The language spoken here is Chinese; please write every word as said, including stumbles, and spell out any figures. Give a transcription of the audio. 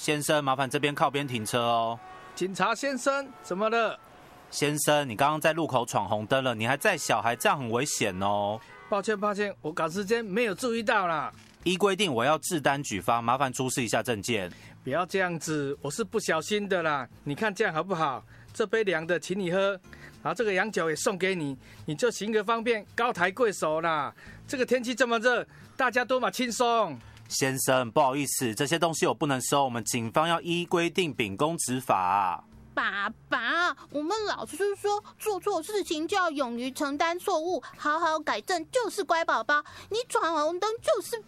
先生，麻烦这边靠边停车哦。 警察先生，怎么了？ 先生，你刚刚在路口闯红灯了，你还载小孩，这样很危险哦。 抱歉抱歉，我赶时间没有注意到啦。 依规定我要制单举发，麻烦出示一下证件。 不要这样子，我是不小心的啦。你看这样好不好？这杯凉的请你喝，然后这个洋酒也送给你，你就行个方便，高抬贵手啦。这个天气这么热，大家都嘛轻松。 先生，不好意思，这些东西我不能收，我们警方要依规定秉公执法啊。 爸爸，我们老师说做错事情就要勇于承担错误，好好改正就是乖宝宝。你闯红灯就是